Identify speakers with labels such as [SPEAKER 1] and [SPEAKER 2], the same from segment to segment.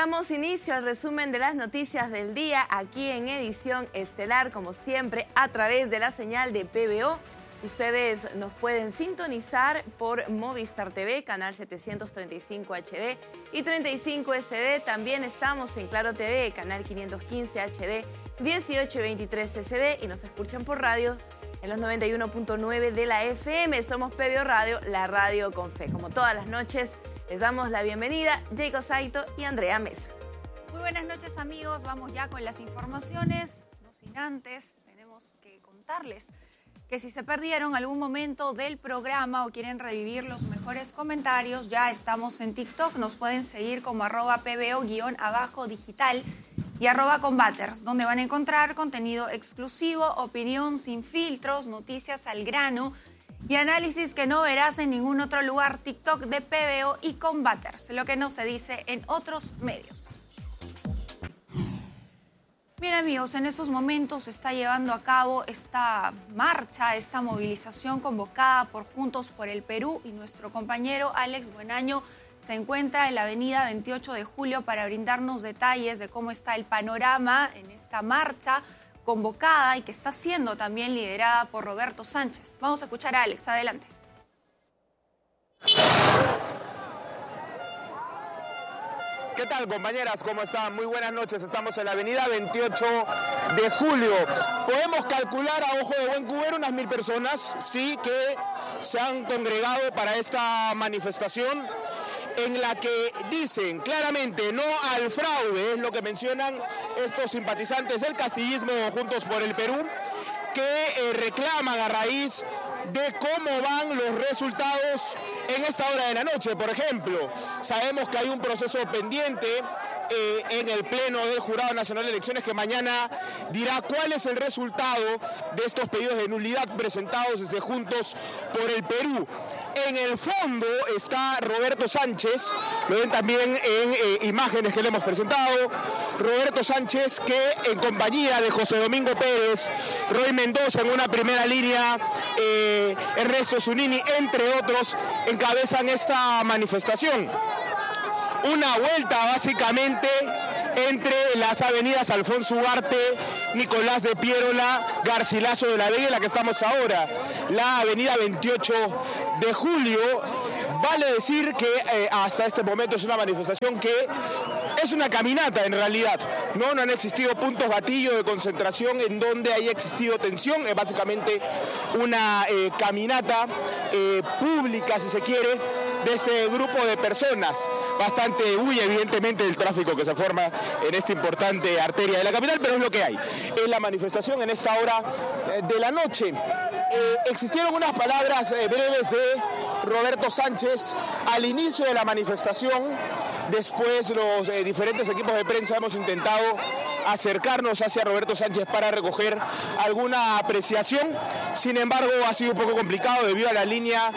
[SPEAKER 1] Damos inicio al resumen de las noticias del día aquí en Edición Estelar, como siempre, a través de la señal de PBO. Ustedes nos pueden sintonizar por Movistar TV, canal 735 HD y 35 SD. También estamos en Claro TV, canal 515 HD, 1823 SD y nos escuchan por radio en los 91.9 de la FM. Somos PBO Radio, la radio con fe. Como todas las noches, les damos la bienvenida Jacob Saito y Andrea Mesa.
[SPEAKER 2] Muy buenas noches, amigos. Vamos ya con las informaciones. No sin antes, tenemos que contarles que si se perdieron algún momento del programa o quieren revivir los mejores comentarios, ya estamos en TikTok. Nos pueden seguir como @PBO_digital y @Combaters, donde van a encontrar contenido exclusivo, opinión sin filtros, noticias al grano y análisis que no verás en ningún otro lugar. TikTok de PBO y Combaters, lo que no se dice en otros medios. Bien, amigos, en estos momentos se está llevando a cabo esta marcha, esta movilización convocada por Juntos por el Perú, y nuestro compañero Alex Buenaño se encuentra en la avenida 28 de Julio para brindarnos detalles de cómo está el panorama en esta marcha convocada y que está siendo también liderada por Roberto Sánchez. Vamos a escuchar a Alex, adelante.
[SPEAKER 3] ¿Qué tal, compañeras? ¿Cómo están? Muy buenas noches. Estamos en la avenida 28 de Julio. Podemos calcular a ojo de buen cubero unas 1000 personas, sí, que se han congregado para esta manifestación en la que dicen claramente no al fraude, es lo que mencionan estos simpatizantes del castillismo Juntos por el Perú, que reclaman a raíz de cómo van los resultados en esta hora de la noche. Por ejemplo, sabemos que hay un proceso pendiente en el Pleno del Jurado Nacional de Elecciones que mañana dirá cuál es el resultado de estos pedidos de nulidad presentados desde Juntos por el Perú. En el fondo está Roberto Sánchez, lo ven también en imágenes que le hemos presentado. Roberto Sánchez, que en compañía de José Domingo Pérez, Roy Mendoza en una primera línea, Ernesto Zunini, entre otros, encabezan esta manifestación. Una vuelta básicamente entre las avenidas Alfonso Ugarte, Nicolás de Piérola, Garcilaso de la Vega, en la que estamos ahora, la avenida 28 de Julio. Vale decir que hasta este momento es una manifestación que es una caminata en realidad. No han existido puntos gatillo de concentración en donde haya existido tensión. Es básicamente una caminata pública, si se quiere, de este grupo de personas. Bastante huye evidentemente del tráfico que se forma en esta importante arteria de la capital, pero es lo que hay. En la manifestación en esta hora de la noche existieron unas palabras breves de Roberto Sánchez al inicio de la manifestación. Después los diferentes equipos de prensa hemos intentado acercarnos hacia Roberto Sánchez para recoger alguna apreciación. Sin embargo, ha sido un poco complicado debido a la línea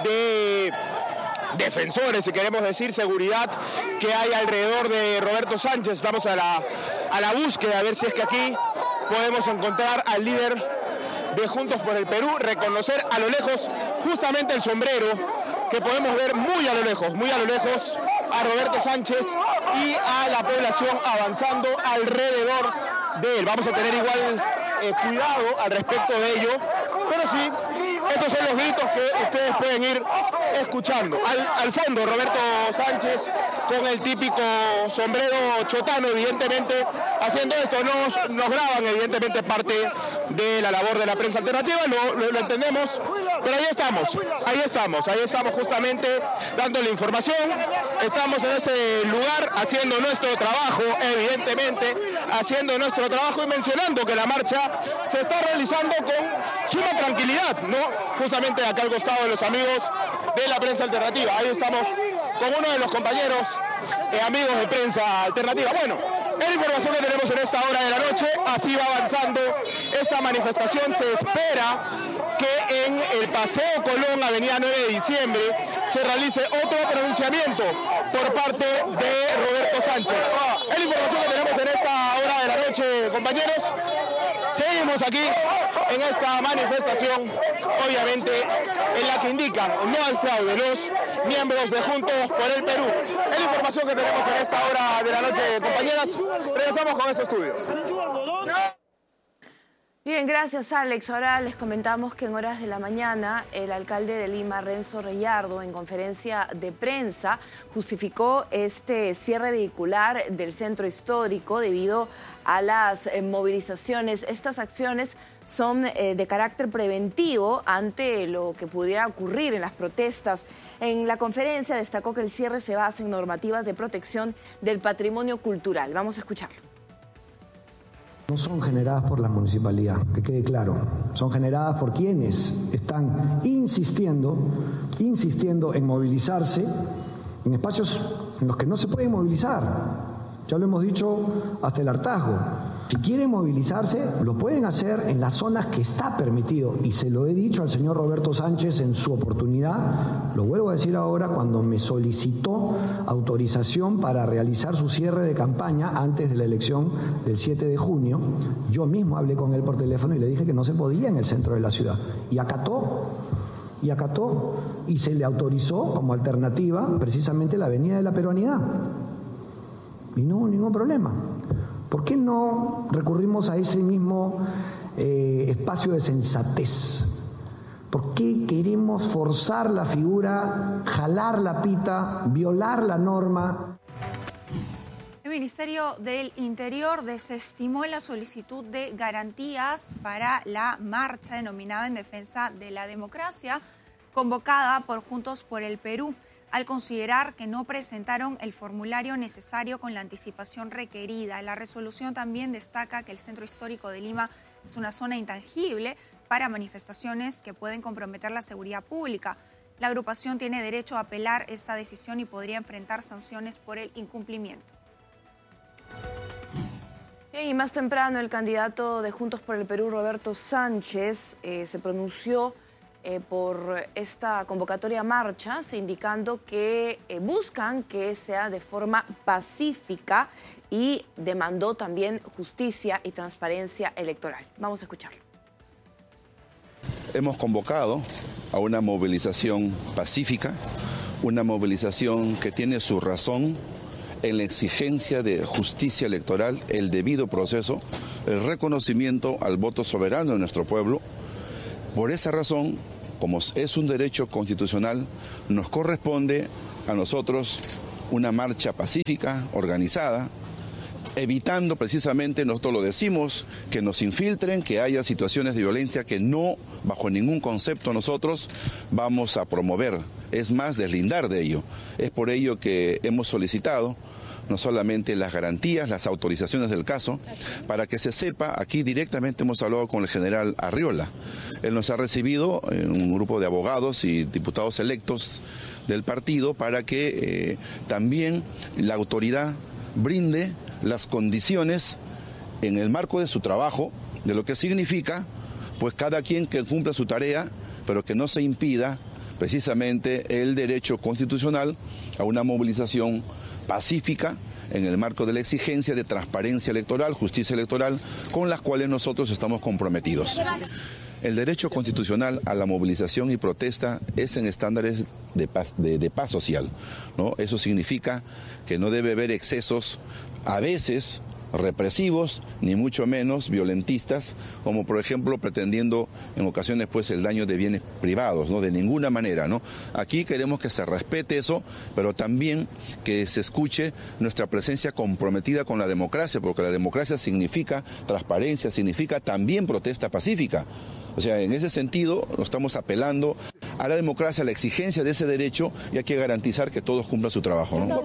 [SPEAKER 3] de defensores, si queremos decir, seguridad que hay alrededor de Roberto Sánchez. Estamos a la búsqueda, a ver si es que aquí podemos encontrar al líder de Juntos por el Perú, reconocer a lo lejos justamente el sombrero que podemos ver muy a lo lejos a Roberto Sánchez y a la población avanzando alrededor de él. Vamos a tener igual cuidado al respecto de ello, pero sí, estos son los gritos que ustedes pueden ir escuchando. Al fondo, Roberto Sánchez con el típico sombrero chotano, evidentemente, haciendo esto. Nos graban, evidentemente, parte de la labor de la prensa alternativa, lo entendemos, pero ahí estamos justamente dando la información. Estamos en este lugar haciendo nuestro trabajo, evidentemente, haciendo nuestro trabajo y mencionando que la marcha se está realizando con suma tranquilidad, ¿no? Justamente acá al costado de los amigos de la prensa alternativa. Ahí estamos con uno de los compañeros amigos de prensa alternativa. Bueno, es la información que tenemos en esta hora de la noche. Así va avanzando esta manifestación. Se espera que en el Paseo Colón, avenida 9 de diciembre, se realice otro pronunciamiento por parte de Roberto Sánchez. Es la información que tenemos en esta hora de la noche, compañeros. Seguimos aquí en esta manifestación, obviamente en la que indican no al fraude los miembros de Juntos por el Perú. Es la información que tenemos en esta hora de la noche, compañeras. Regresamos con esos estudios.
[SPEAKER 1] Bien, gracias Alex. Ahora les comentamos que en horas de la mañana el alcalde de Lima, Renzo Reyardo, en conferencia de prensa justificó este cierre vehicular del centro histórico debido a las movilizaciones. Estas acciones son de carácter preventivo ante lo que pudiera ocurrir en las protestas. En la conferencia destacó que el cierre se basa en normativas de protección del patrimonio cultural. Vamos a escucharlo.
[SPEAKER 4] No son generadas por la municipalidad, que quede claro. Son generadas por quienes están insistiendo en movilizarse en espacios en los que no se pueden movilizar. Ya lo hemos dicho hasta el hartazgo. Si quieren movilizarse, lo pueden hacer en las zonas que está permitido. Y se lo he dicho al señor Roberto Sánchez en su oportunidad, lo vuelvo a decir ahora, cuando me solicitó autorización para realizar su cierre de campaña antes de la elección del 7 de junio. Yo mismo hablé con él por teléfono y le dije que no se podía en el centro de la ciudad. Y acató, y se le autorizó como alternativa precisamente la Avenida de la Peruanidad. Y no hubo ningún problema. ¿Por qué no recurrimos a ese mismo espacio de sensatez? ¿Por qué queremos forzar la figura, jalar la pita, violar la norma?
[SPEAKER 2] El Ministerio del Interior desestimó la solicitud de garantías para la marcha denominada en defensa de la democracia, convocada por Juntos por el Perú, al considerar que no presentaron el formulario necesario con la anticipación requerida. La resolución también destaca que el Centro Histórico de Lima es una zona intangible para manifestaciones que pueden comprometer la seguridad pública. La agrupación tiene derecho a apelar esta decisión y podría enfrentar sanciones por el incumplimiento.
[SPEAKER 1] Y más temprano, el candidato de Juntos por el Perú, Roberto Sánchez, se pronunció por esta convocatoria a marchas, indicando que buscan que sea de forma pacífica y demandó también justicia y transparencia electoral. Vamos a escucharlo.
[SPEAKER 5] Hemos convocado a una movilización pacífica, una movilización que tiene su razón en la exigencia de justicia electoral, el debido proceso, el reconocimiento al voto soberano de nuestro pueblo. Por esa razón, como es un derecho constitucional, nos corresponde a nosotros una marcha pacífica, organizada, evitando precisamente, nosotros lo decimos, que nos infiltren, que haya situaciones de violencia que no, bajo ningún concepto, nosotros vamos a promover. Es más, deslindar de ello. Es por ello que hemos solicitado no solamente las garantías, las autorizaciones del caso, para que se sepa, aquí directamente hemos hablado con el general Arriola. Él nos ha recibido en un grupo de abogados y diputados electos del partido para que también la autoridad brinde las condiciones en el marco de su trabajo, de lo que significa, pues cada quien que cumpla su tarea, pero que no se impida precisamente el derecho constitucional a una movilización pacífica en el marco de la exigencia de transparencia electoral, justicia electoral, con las cuales nosotros estamos comprometidos. El derecho constitucional a la movilización y protesta es en estándares de paz social, ¿no? Eso significa que no debe haber excesos, a veces represivos, ni mucho menos violentistas, como por ejemplo pretendiendo en ocasiones pues el daño de bienes privados, ¿no? De ninguna manera, ¿no? Aquí queremos que se respete eso, pero también que se escuche nuestra presencia comprometida con la democracia, porque la democracia significa transparencia, significa también protesta pacífica. O sea, en ese sentido, nos estamos apelando a la democracia, a la exigencia de ese derecho, y hay que garantizar que todos cumplan su trabajo, ¿no?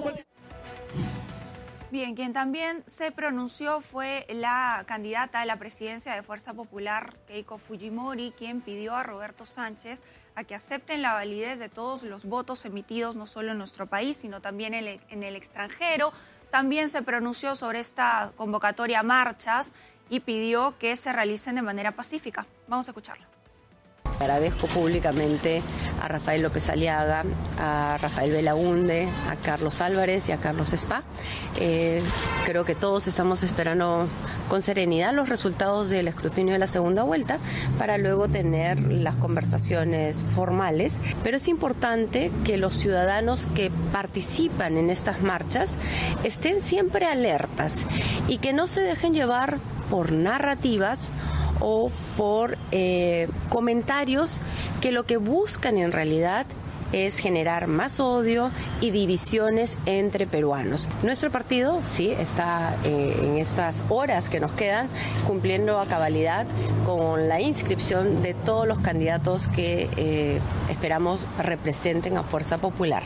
[SPEAKER 2] Bien, quien también se pronunció fue la candidata a la presidencia de Fuerza Popular, Keiko Fujimori, quien pidió a Roberto Sánchez a que acepten la validez de todos los votos emitidos, no solo en nuestro país, sino también en el extranjero. También se pronunció sobre esta convocatoria a marchas y pidió que se realicen de manera pacífica. Vamos a escucharlo.
[SPEAKER 6] Agradezco públicamente a Rafael López Aliaga, a Rafael Belaunde, a Carlos Álvarez y a Carlos Spa. Creo que todos estamos esperando con serenidad los resultados del escrutinio de la segunda vuelta para luego tener las conversaciones formales. Pero es importante que los ciudadanos que participan en estas marchas estén siempre alertas y que no se dejen llevar por narrativas o por comentarios que lo que buscan en realidad es generar más odio y divisiones entre peruanos. Nuestro partido sí está en estas horas que nos quedan cumpliendo a cabalidad con la inscripción de todos los candidatos que esperamos representen a Fuerza Popular.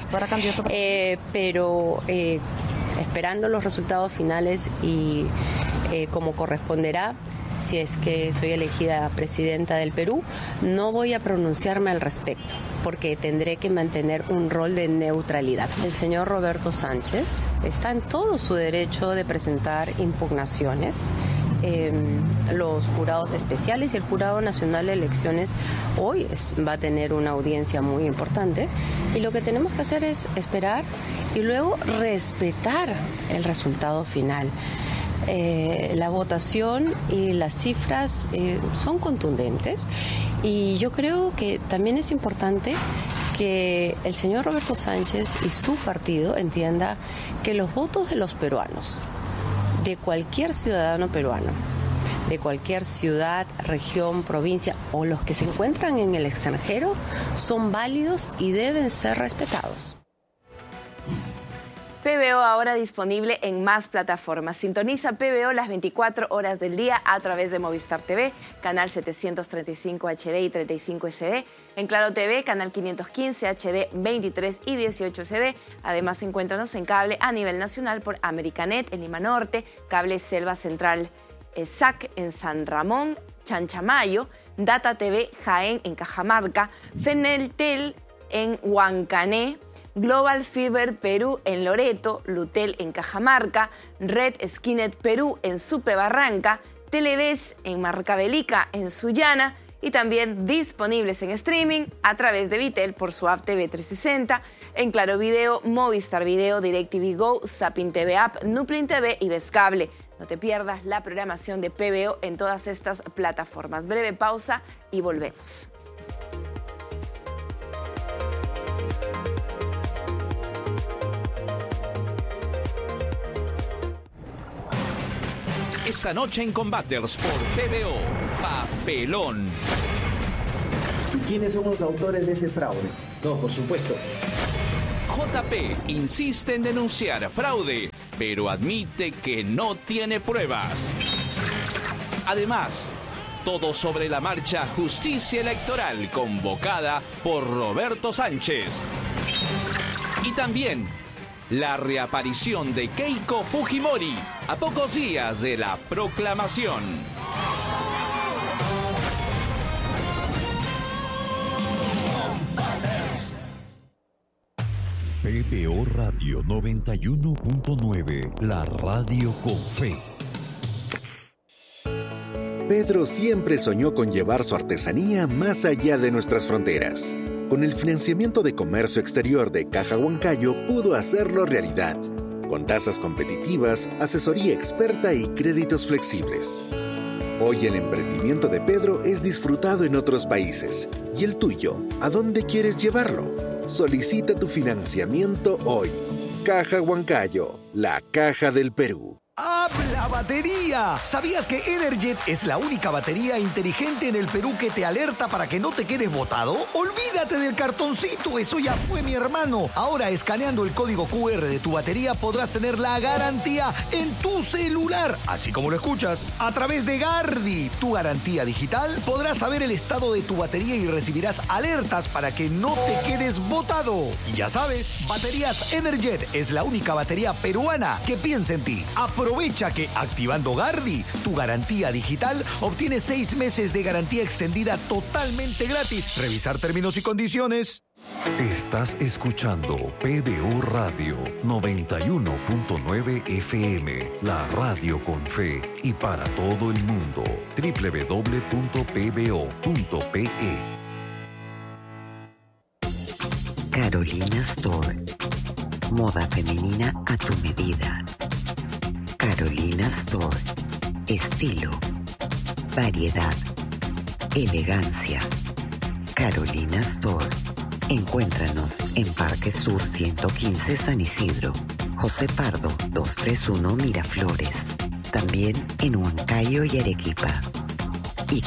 [SPEAKER 6] Pero esperando los resultados finales y como corresponderá, si es que soy elegida presidenta del Perú, no voy a pronunciarme al respecto, porque tendré que mantener un rol de neutralidad. El señor Roberto Sánchez está en todo su derecho de presentar impugnaciones. Los jurados especiales y el Jurado Nacional de Elecciones hoy va a tener una audiencia muy importante, y lo que tenemos que hacer es esperar y luego respetar el resultado final. La votación y las cifras son contundentes, y yo creo que también es importante que el señor Roberto Sánchez y su partido entienda que los votos de los peruanos, de cualquier ciudadano peruano, de cualquier ciudad, región, provincia o los que se encuentran en el extranjero, son válidos y deben ser respetados.
[SPEAKER 1] PBO ahora disponible en más plataformas. Sintoniza PBO las 24 horas del día a través de Movistar TV, canal 735 HD y 35 SD. En Claro TV, canal 515 HD, 23 y 18 SD. Además, encuéntranos en cable a nivel nacional por Americanet en Lima Norte, Cable Selva Central SAC en San Ramón, Chanchamayo, Data TV Jaén en Cajamarca, Feneltel en Huancané, Global Fiber Perú en Loreto, Lutel en Cajamarca, Red Skinet Perú en Supe Barranca, Televes en Marcabelica en Sullana, y también disponibles en streaming a través de Vitel por su app TV 360, en Claro Video, Movistar Video, DirecTV Go, Zapping TV App, Nuplin TV y Vescable. No te pierdas la programación de PBO en todas estas plataformas. Breve pausa y volvemos.
[SPEAKER 7] Esta noche en Combaters por PBO, Papelón.
[SPEAKER 8] ¿Quiénes son los autores de ese fraude? No, por supuesto.
[SPEAKER 7] JP insiste en denunciar fraude, pero admite que no tiene pruebas. Además, todo sobre la marcha Justicia Electoral convocada por Roberto Sánchez. Y también la reaparición de Keiko Fujimori a pocos días de la proclamación.
[SPEAKER 9] PBO Radio 91.9, la radio con fe.
[SPEAKER 10] Pedro siempre soñó con llevar su artesanía más allá de nuestras fronteras. Con el financiamiento de comercio exterior de Caja Huancayo pudo hacerlo realidad, con tasas competitivas, asesoría experta y créditos flexibles. Hoy el emprendimiento de Pedro es disfrutado en otros países. ¿Y el tuyo? ¿A dónde quieres llevarlo? Solicita tu financiamiento hoy. Caja Huancayo, la caja del Perú.
[SPEAKER 11] ¡Habla batería! ¿Sabías que Energet es la única batería inteligente en el Perú que te alerta para que no te quedes botado? ¡Olvídate del cartoncito! ¡Eso ya fue, mi hermano! Ahora, escaneando el código QR de tu batería, podrás tener la garantía en tu celular. Así como lo escuchas. A través de Gardi, tu garantía digital, podrás saber el estado de tu batería y recibirás alertas para que no te quedes botado. Y ya sabes, Baterías Energet es la única batería peruana que piensa en ti. Aprovecha que activando Gardi, tu garantía digital, obtienes 6 meses de garantía extendida totalmente gratis. Revisar términos y condiciones.
[SPEAKER 9] Estás escuchando PBO Radio 91.9 FM, la radio con fe y para todo el mundo. www.pbo.pe.
[SPEAKER 12] Carolina Store. Moda femenina a tu medida. Carolina Store. Estilo, variedad, elegancia. Carolina Store. Encuéntranos en Parque Sur 115 San Isidro, José Pardo 231 Miraflores. También en Huancayo y Arequipa. Y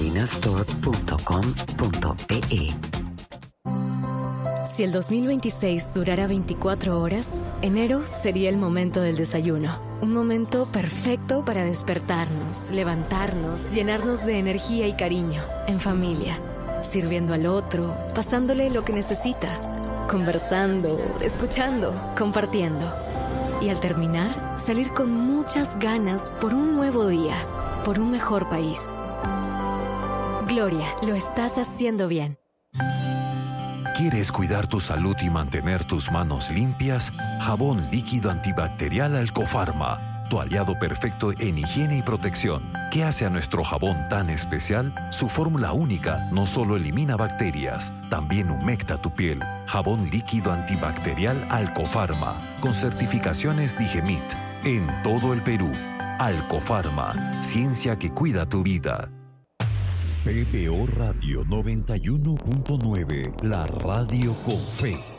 [SPEAKER 12] carolinastore.com.pe.
[SPEAKER 13] Si el 2026 durara 24 horas, enero sería el momento del desayuno. Un momento perfecto para despertarnos, levantarnos, llenarnos de energía y cariño, en familia, sirviendo al otro, pasándole lo que necesita, conversando, escuchando, compartiendo. Y al terminar, salir con muchas ganas por un nuevo día, por un mejor país. Gloria, lo estás haciendo bien.
[SPEAKER 9] ¿Quieres cuidar tu salud y mantener tus manos limpias? Jabón líquido antibacterial Alcofarma, tu aliado perfecto en higiene y protección. ¿Qué hace a nuestro jabón tan especial? Su fórmula única no solo elimina bacterias, también humecta tu piel. Jabón líquido antibacterial Alcofarma, con certificaciones Digemit, en todo el Perú. Alcofarma, ciencia que cuida tu vida. PBO Radio 91.9, la radio con fe.